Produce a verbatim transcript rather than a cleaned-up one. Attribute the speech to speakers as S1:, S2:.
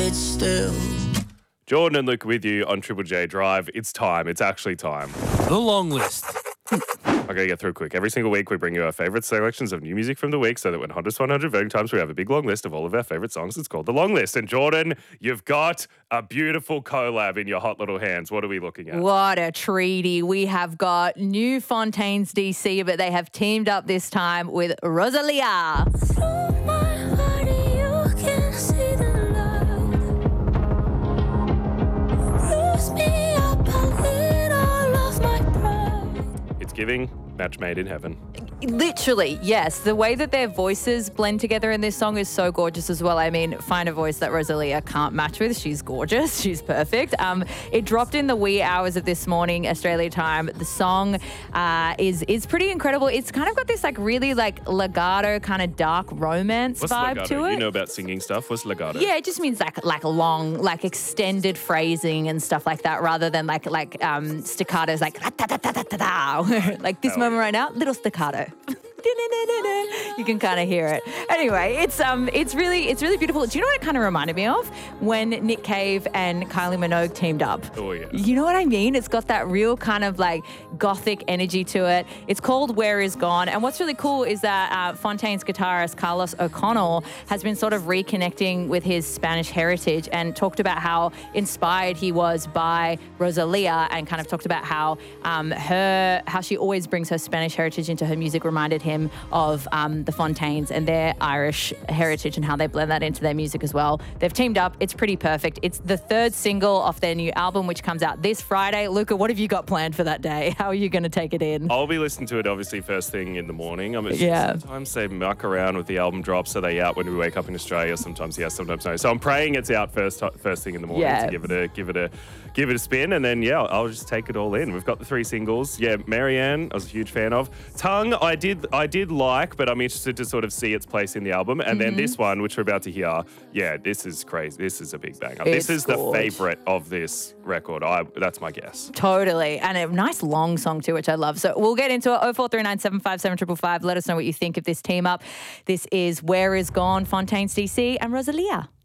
S1: it's still.
S2: Jordan and Luke with you on Triple J Drive. It's time. It's actually time.
S3: The long list.
S2: I'm going to get through quick. Every single week we bring you our favourite selections of new music from the week so that when Hottest one hundred voting times we have a big long list of all of our favourite songs. It's called The Long List. And Jordan, you've got a beautiful collab in your hot little hands. What are we looking at?
S4: What a treaty. We have got New Fontaines D C, but they have teamed up this time with Rosalia.
S2: It's giving match made in heaven.
S4: Literally, yes. The way that their voices blend together in this song is so gorgeous as well. I mean, find a voice that Rosalia can't match with. She's gorgeous. She's perfect. Um, it dropped in the wee hours of this morning, Australia time. The song uh, is is pretty incredible. It's kind of got this like really like legato kind of dark romance
S2: What's
S4: vibe
S2: legato?
S4: to it.
S2: You know about singing stuff. What's legato?
S4: Yeah, it just means like like long, like extended phrasing and stuff like that, rather than like like um, staccatos, like like this
S2: Hell
S4: moment
S2: yeah.
S4: right now, little staccato. You can kind of hear it. Anyway, it's um, it's really, it's really beautiful. Do you know what it kind of reminded me of? When Nick Cave and Kylie Minogue teamed up.
S2: Oh, yeah.
S4: You know what I mean? It's got that real kind of like gothic energy to it. It's called Where Is Gone. And what's really cool is that uh, Fontaines guitarist Carlos O'Connell has been sort of reconnecting with his Spanish heritage and talked about how inspired he was by Rosalia, and kind of talked about how um, her, how she always brings her Spanish heritage into her music, reminded him of um, the Fontaines and their Irish heritage and how they blend that into their music as well. They've teamed up. It's pretty perfect. It's the third single off their new album, which comes out this Friday. Luca, what have you got planned for that day? How are you going to take it in?
S2: I'll be listening to it obviously first thing in the morning. I mean,
S4: Yeah.
S2: sometimes they muck around with the album drops. Are they out when we wake up in Australia? Sometimes yes, sometimes no. So I'm praying it's out first first thing in the morning
S4: Yeah.
S2: to give it a give it a give it a spin, and then yeah, I'll just take it all in. We've got the three singles. Yeah, Marianne, I was a huge fan of. Tongue, I did I did like, but I'm interested to sort of see its place in the album. And then this one, which we're about to hear, yeah, this is crazy. This is a big banger.
S4: It's
S2: This is
S4: gorge.
S2: the favourite of this record. I that's my guess.
S4: Totally. And a nice long song too, which I love. So we'll get into it. oh four three nine seven five seven five five. Let us know what you think of this team up. This is Where Is Gone, Fontaines D C and Rosalia.